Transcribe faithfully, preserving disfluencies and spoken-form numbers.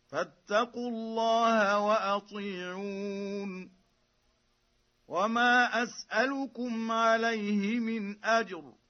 فاتقوا الله وأطيعون وما أسألكم عليه من أجر